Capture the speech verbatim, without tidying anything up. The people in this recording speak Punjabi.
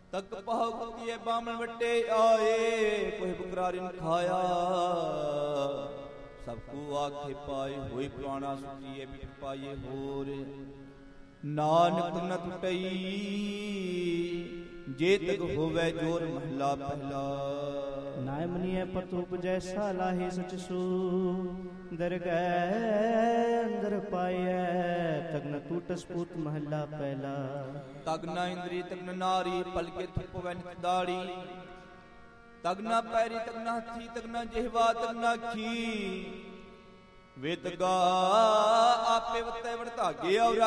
ਤਕ ਪਾਉ ਕੀਏ ਬਾਮਣ ਵੱਟੇ ਆਏ, ਕੋਈ ਬਕਰਾਰੀ ਨ ਖਾਇਆ। ਸਭ ਕੋ ਆਖੇ ਪਾਏ ਹੋਈ ਪੁਰਾਣਾ ਸੁਖੀਏ ਮਿਟ ਪਾਈਏ ਹੋਰ। ਨਾਨਕ ਨ ਟੁਟਈ ਜੇ ਤਕ ਹੋਵੇ ਜੋਰ ਮਹਲਾ ਪਹਿਲਾ। ਨਾਇ ਮਨੀਐ ਪਤੂਪ ਜੈਸਾ ਲਾਹੇ ਸਚ ਸੂ, ਦਰਗਹਿ ਅੰਦਰ ਪਾਈਐ ਤਗ ਨ ਟੂਟਸ ਪੂਤ ਮਹਲਾ ਪਹਿਲਾ। ਤਗ ਨ ਇੰਦਰੀ ਤਗ ਨ ਨਾਰੀ ਪਲਕੇ ਥੁਪਵੈ ਨਿਤ ਦਾੜੀ। ਤਗ ਨ ਪੈਰੀ ਤਗ ਨ ਹੱਥੀ ਤਗ ਨ ਜਿਹਵਾ ਤਗ ਨ ਅੱਖੀ। ਵੇ ਤਗਾ ਆਪੇ ਵਤੈ ਵਡਭਾਗੇ ਔਰ